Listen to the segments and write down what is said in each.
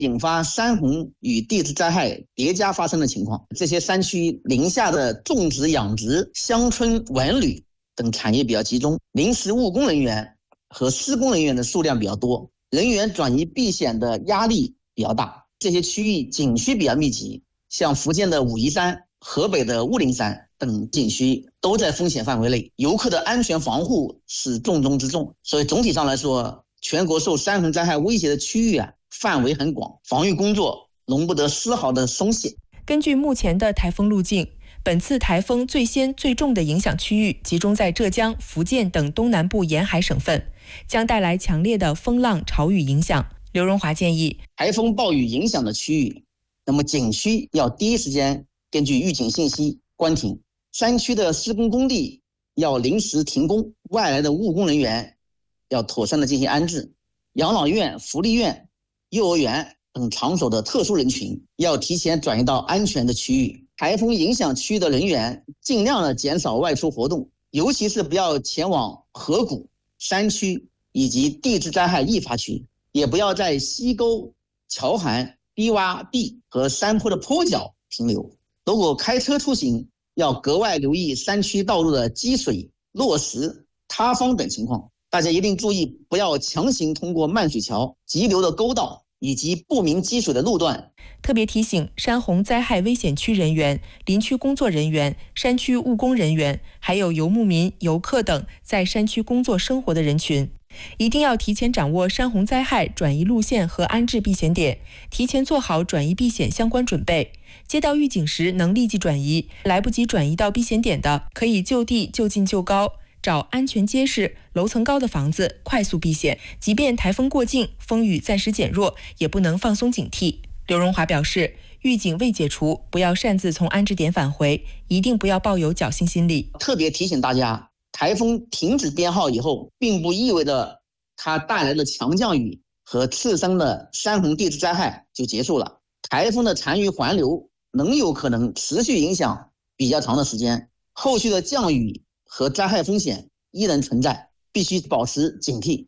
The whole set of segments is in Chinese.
引发山洪与地质灾害叠加发生的情况。这些山区林下的种植、养殖、乡村文旅等产业比较集中，临时务工人员和施工人员的数量比较多，人员转移避险的压力比较大。这些区域景区比较密集，像福建的武夷山、河北的雾灵山等景区都在风险范围内，游客的安全防护是重中之重。所以总体上来说，全国受山洪灾害威胁的区域范围很广，防御工作容不得丝毫的松懈。 根据目前的台风路径，本次台风最先最重的影响区域集中在浙江、福建等东南部沿海省份，将带来强烈的风浪潮雨影响。刘荣华建议， 台风暴雨影响的区域，那么景区要第一时间根据预警信息关停，山区的施工工地要临时停工，外来的务工人员要妥善的进行安置，养老院、福利院、幼儿园等场所的特殊人群要提前转移到安全的区域。台风影响区域的人员尽量的减少外出活动，尤其是不要前往河谷、山区以及地质灾害易发区，也不要在溪沟、桥涵、低洼地和山坡的坡脚停留。如果开车出行，要格外留意山区道路的积水、落石、塌方等情况。大家一定注意，不要强行通过漫水桥、急流的沟道以及不明积水的路段。 特别提醒山洪灾害危险区人员、林区工作人员、山区务工人员，还有游牧民、游客等在山区工作生活的人群，一定要提前掌握山洪灾害转移路线和安置避险点，提前做好转移避险相关准备。接到预警时能立即转移，来不及转移到避险点的，可以就地就近就高，找安全结实、楼层高的房子快速避险。即便台风过境，风雨暂时减弱，也不能放松警惕。刘荣华表示，预警未解除，不要擅自从安置点返回，一定不要抱有侥幸心理。 特别提醒大家，台风停止编号以后，并不意味着它带来的强降雨和次生的山洪地质灾害就结束了。台风的残余环流能有可能持续影响比较长的时间，后续的降雨和灾害风险依然存在，必须保持警惕。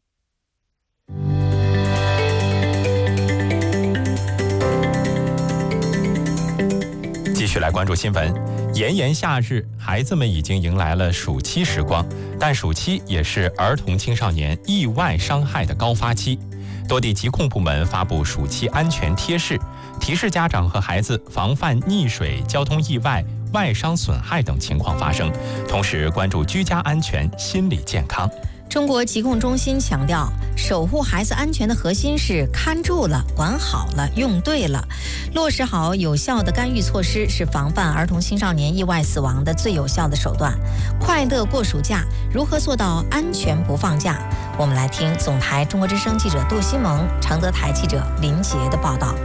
继续来关注新闻。炎炎夏日，孩子们已经迎来了暑期时光，但暑期也是儿童青少年意外伤害的高发期。多地疾控部门发布暑期安全贴士，提示家长和孩子防范溺水、交通意外、外伤损害等情况发生，同时关注居家安全、心理健康。 中国疾控中心强调，守护孩子安全的核心是看住了、管好了、用对了。落实好有效的干预措施是防范儿童青少年意外死亡的最有效的手段。快乐过暑假，如何做到安全不放假？我们来听总台中国之声记者杜新萌、常德台记者林杰的报道。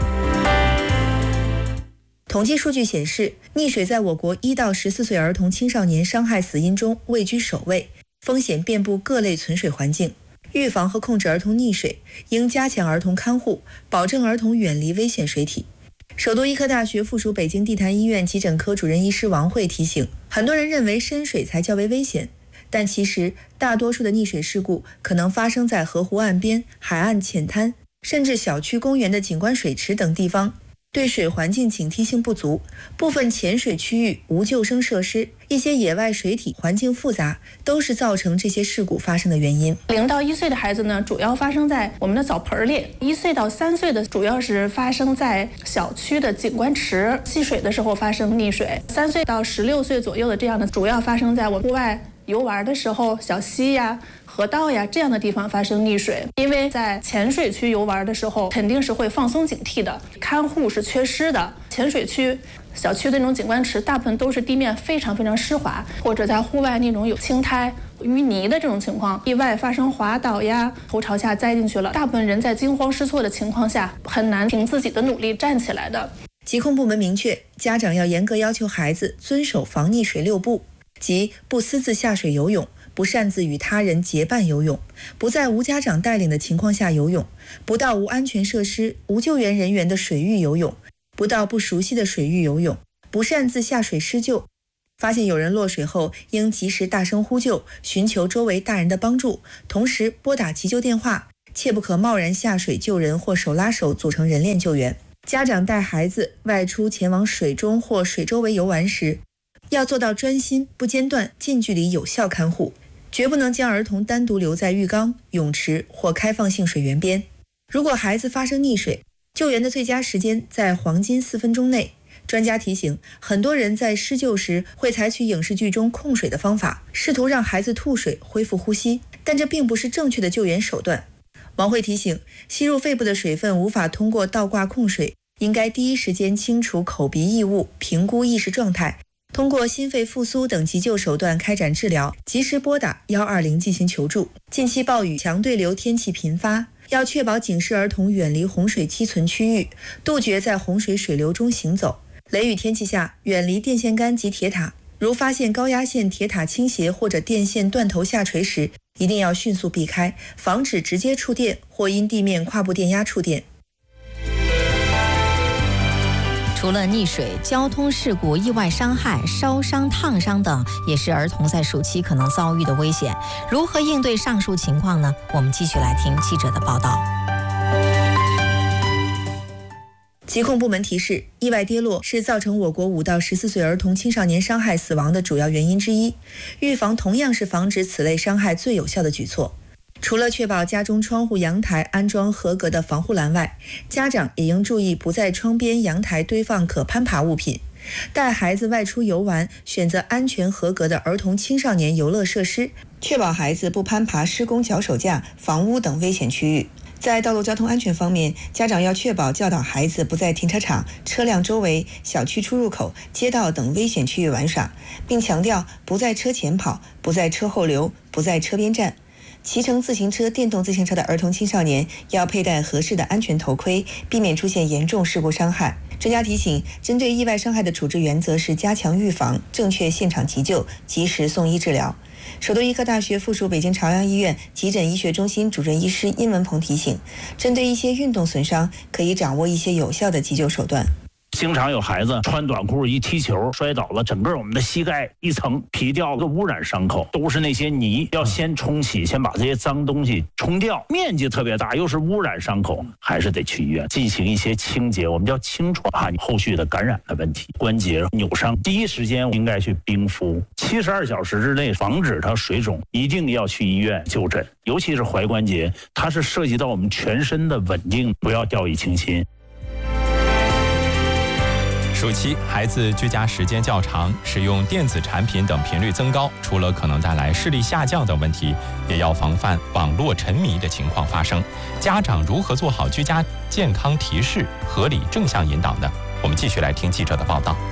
统计数据显示，溺水在我国1到14岁儿童青少年伤害死因中位居首位，风险遍布各类存水环境。预防和控制儿童溺水，应加强儿童看护，保证儿童远离危险水体。首都医科大学附属北京地坛医院急诊科主任医师王慧提醒，很多人认为深水才较为危险，但其实大多数的溺水事故可能发生在河湖岸边、海岸浅滩，甚至小区、公园的景观水池等地方。对水环境警惕性不足，部分浅水区域无救生设施，一些野外水体环境复杂，都是造成这些事故发生的原因。 0到1岁的孩子呢，主要发生在我们的澡盆里；1岁到3岁的，主要是发生在小区的景观池戏水的时候发生溺水；3岁到16岁左右的这样的，主要发生在我们户外游玩的时候，小溪呀、河道呀这样的地方发生溺水。因为在浅水区游玩的时候，肯定是会放松警惕的，看护是缺失的。浅水区、小区的那种景观池，大部分都是地面非常非常湿滑，或者在户外那种有青苔、淤泥的这种情况，意外发生滑倒呀、头朝下栽进去了，大部分人在惊慌失措的情况下，很难凭自己的努力站起来的。 疾控部门明确，家长要严格要求孩子遵守防溺水6不，即不私自下水游泳，不擅自与他人结伴游泳，不在无家长带领的情况下游泳，不到无安全设施、无救援人员的水域游泳，不到不熟悉的水域游泳，不擅自下水施救。发现有人落水后，应及时大声呼救，寻求周围大人的帮助，同时拨打急救电话， 切不可贸然下水救人或手拉手组成人链救援。家长带孩子外出前往水中或水周围游玩时，要做到专心、不间断、近距离有效看护，绝不能将儿童单独留在浴缸、泳池或开放性水源边。如果孩子发生溺水，救援的最佳时间在黄金4分钟内。专家提醒，很多人在施救时会采取影视剧中控水的方法，试图让孩子吐水恢复呼吸，但这并不是正确的救援手段。王慧提醒，吸入肺部的水分无法通过倒挂控水，应该第一时间清除口鼻异物，评估意识状态，通过心肺复苏等急救手段开展治疗，及时拨打120进行求助。近期暴雨、强对流天气频发，要确保警示儿童远离洪水积存区域，杜绝在洪水水流中行走。雷雨天气下，远离电线杆及铁塔。如发现高压线铁塔倾斜或者电线断头下垂时，一定要迅速避开，防止直接触电或因地面跨步电压触电。 除了溺水、交通事故、意外伤害、烧伤、烫伤等，也是儿童在暑期可能遭遇的危险。如何应对上述情况呢？我们继续来听记者的报道。 疾控部门提示，意外跌落是造成我国5到14岁儿童青少年伤害死亡的主要原因之一，预防同样是防止此类伤害最有效的举措。除了确保家中窗户、阳台安装合格的防护栏外，家长也应注意不在窗边、阳台堆放可攀爬物品。带孩子外出游玩，选择安全合格的儿童青少年游乐设施，确保孩子不攀爬施工脚手架、房屋等危险区域。在道路交通安全方面，家长要确保教导孩子不在停车场、车辆周围、小区出入口、街道等危险区域玩耍，并强调不在车前跑、不在车后溜、不在车边站。骑乘自行车、电动自行车的儿童青少年要佩戴合适的安全头盔，避免出现严重事故伤害。专家提醒，针对意外伤害的处置原则是加强预防、正确现场急救、及时送医治疗。首都医科大学附属北京朝阳医院急诊医学中心主任医师殷文鹏提醒，针对一些运动损伤，可以掌握一些有效的急救手段。 经常有孩子穿短裤一踢球摔倒了，整个我们的膝盖一层皮掉个污染伤口，都是那些泥，要先冲洗，先把这些脏东西冲掉，面积特别大，又是污染伤口，还是得去医院进行一些清洁，我们叫清创，怕你后续的感染的问题，关节扭伤，第一时间应该去冰敷，72小时之内防止它水肿，一定要去医院就诊，尤其是踝关节，它是涉及到我们全身的稳定，不要掉以轻心。 暑期孩子居家时间较长，使用电子产品等频率增高，除了可能带来视力下降等问题，也要防范网络沉迷的情况发生。家长如何做好居家健康提示、合理正向引导呢？我们继续来听记者的报道。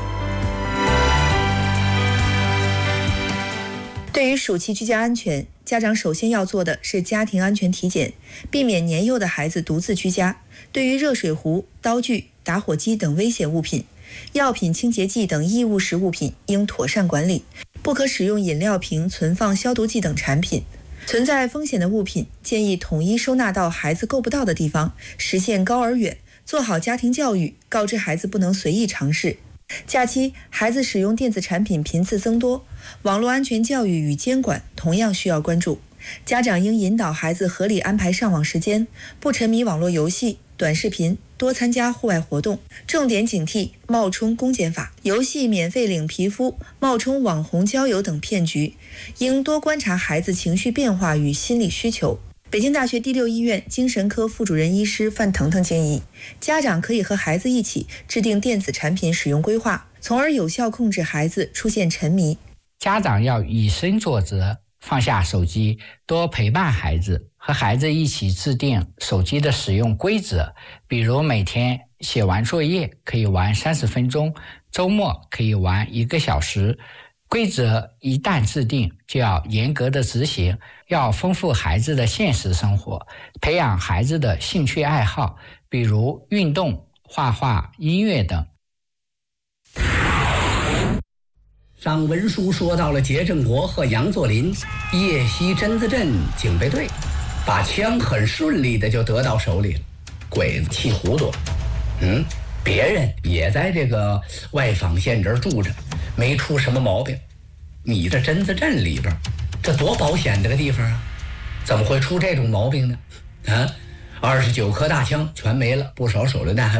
对于暑期居家安全，家长首先要做的是家庭安全体检，避免年幼的孩子独自居家。对于热水壶、刀具、打火机等危险物品，药品、清洁剂等易误食物品应妥善管理，不可使用饮料瓶存放消毒剂等产品。存在风险的物品，建议统一收纳到孩子够不到的地方，实现高而远，做好家庭教育，告知孩子不能随意尝试。假期孩子使用电子产品频次增多，网络安全教育与监管同样需要关注。家长应引导孩子合理安排上网时间，不沉迷网络游戏、短视频，多参加户外活动，重点警惕冒充公检法、游戏免费领皮肤、冒充网红交友等骗局，应多观察孩子情绪变化与心理需求。北京大学第6医院精神科副主任医师范腾腾建议，家长可以和孩子一起制定电子产品使用规划，从而有效控制孩子出现沉迷。 家长要以身作则，放下手机，多陪伴孩子，和孩子一起制定手机的使用规则，比如每天写完作业可以玩30分钟，周末可以玩1个小时。规则一旦制定，就要严格的执行，要丰富孩子的现实生活，培养孩子的兴趣爱好，比如运动、画画、音乐等。 上文书说到了杰振国和杨作霖夜袭榛子镇警备队，把枪很顺利的就得到手里了。鬼子气糊涂，别人也在这个外坊县这儿住着，没出什么毛病。你这榛子镇里边，这多保险这个地方啊，怎么会出这种毛病呢？ 啊，29颗大枪全没了，不少手榴弹还